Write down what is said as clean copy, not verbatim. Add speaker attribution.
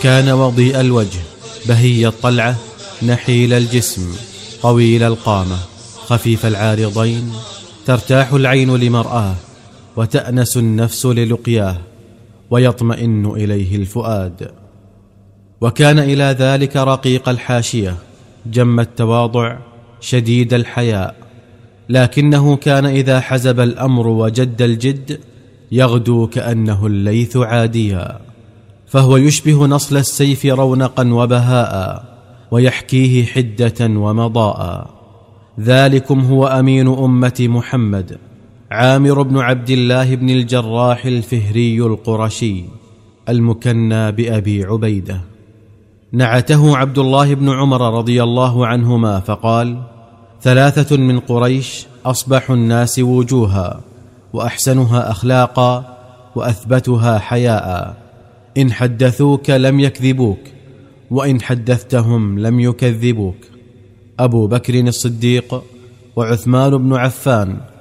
Speaker 1: وكان وضيء الوجه بهي الطلعة نحيل الجسم طويل القامة خفيف العارضين، ترتاح العين لمرآه وتأنس النفس للقياه ويطمئن إليه الفؤاد. وكان إلى ذلك رقيق الحاشية جم التواضع شديد الحياء، لكنه كان إذا حزب الأمر وجد الجد يغدو كأنه الليث عاديا، فهو يشبه نصل السيف رونقا وبهاء ويحكيه حدة ومضاء. ذلكم هو أمين أمة محمد عامر بن عبد الله بن الجراح الفهري القرشي المكنى بأبي عبيدة. نعته عبد الله بن عمر رضي الله عنهما فقال: 3 من قريش أصبح الناس وجوها وأحسنها أخلاقا وأثبتها حياء، إن حدثوك لم يكذبوك وإن حدثتهم لم يكذبوك: أبو بكر الصديق وعثمان بن عفان